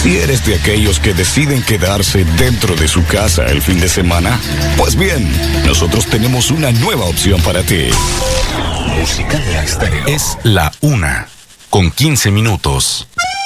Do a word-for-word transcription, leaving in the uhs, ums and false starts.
Si eres de aquellos que deciden quedarse dentro de su casa el fin de semana, pues bien, nosotros tenemos una nueva opción para ti. Música de Estéreo. Es la una, con quince minutos.